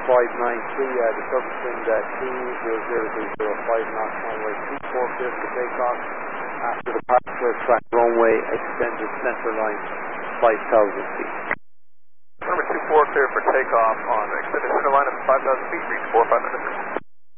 593, the surface wind 200.05 knots, runway 24 clear for takeoff. After departure, track runway extended center line 5,000 feet. Number 24 clear for takeoff on extended center line of 5,000 feet, reach 45 minutes.